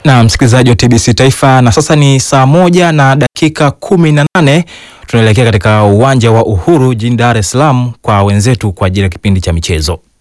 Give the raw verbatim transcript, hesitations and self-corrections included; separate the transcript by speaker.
Speaker 1: Na msikilizaji wa T B C Taifa, na sasa ni saa moja na dakika kumi na nane. Tunaelekea katika uwanja wa Uhuru jijini Dar es Salaam kwa wenzetu kwa ajili ya kipindi cha michezo.